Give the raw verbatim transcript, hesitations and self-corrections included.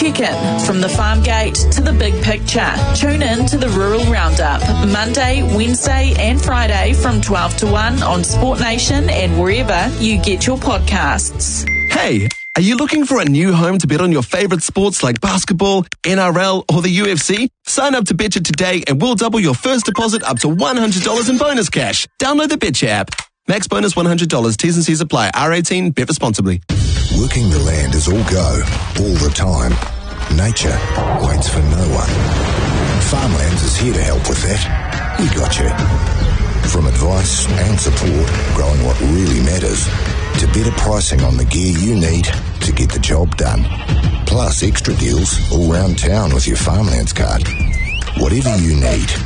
Check in from the farm gate to the big picture. Tune in to the Rural Roundup, Monday, Wednesday and Friday from twelve to one on Sport Nation and wherever you get your podcasts. Hey, are you looking for a new home to bet on your favourite sports like basketball, N R L or the U F C? Sign up to Betcha today and we'll double your first deposit up to one hundred dollars in bonus cash. Download the Betcha app. Max bonus one hundred dollars. T's and C's apply. R eighteen. Bet responsibly. Working the land is all go, all the time. Nature waits for no one. Farmlands is here to help with that. We got you. From advice and support, growing what really matters, to better pricing on the gear you need to get the job done. Plus extra deals all round town with your Farmlands card. Whatever you need,